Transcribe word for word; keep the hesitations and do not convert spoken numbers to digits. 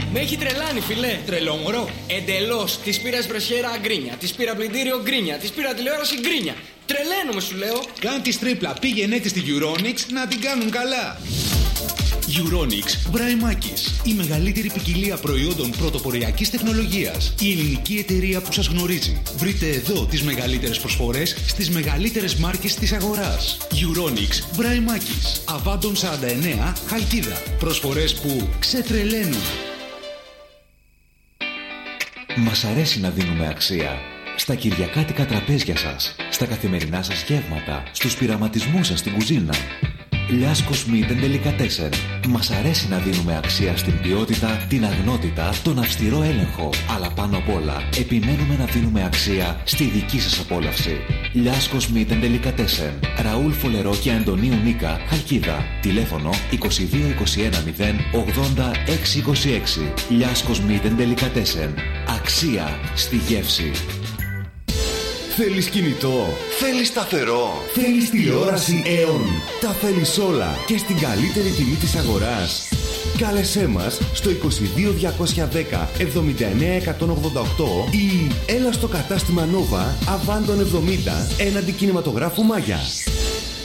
Με έχει τρελάνει, φιλέ. Τρελό μωρό. Εντελώς. Της πήρα εσπρεσιέρα γκρίνια. Της πήρα πλυντήριο γκρίνια. Της πήρα τηλεόραση γκρίνια. Τρελαίνομαι, σου λέω. Κάν τη τρίπλα. Πήγαινε τη στη Euronics να την κάνουν καλά. Euronics Βραϊμάκης. Η μεγαλύτερη ποικιλία προϊόντων πρωτοποριακής τεχνολογίας. Η ελληνική εταιρεία που σας γνωρίζει. Βρείτε εδώ τις μεγαλύτερες προσφορές στις μεγαλύτερες μάρκες της αγοράς. Euronics Βραϊμάκης. Αβάντων σαράντα εννέα, Χαλκίδα. Προσφορές που ξετρελαίνουν. Μας αρέσει να δίνουμε αξία. Στα κυριακάτικα τραπέζια σας, στα καθημερινά σας γεύματα, στους πειραματισμούς σας στην κουζίνα. Λιάσκος Meat and Delicatessen. Μας αρέσει να δίνουμε αξία στην ποιότητα, την αγνότητα, τον αυστηρό έλεγχο. Αλλά πάνω απ' όλα, επιμένουμε να δίνουμε αξία στη δική σας απόλαυση. Λιάσκος Meat and Delicatessen. Ραούλ Φολερό και Αντωνίου Νίκα, Χαλκίδα. Τηλέφωνο είκοσι δύο είκοσι ένα μηδέν ογδόντα έξι είκοσι έξι. Λιάσκος Meat and Delicatessen. Αξία στη γεύση. Θέλεις κινητό, θέλεις σταθερό, θέλεις τηλεόραση Aeon. Τα θέλεις όλα και στην καλύτερη τιμή της αγοράς. Κάλεσέ μας στο είκοσι δύο διακόσια δέκα εβδομήντα εννέα εκατόν ογδόντα οκτώ ή έλα στο κατάστημα Nova Αβάντων εβδομήντα έναντι κινηματογράφου Μάγια.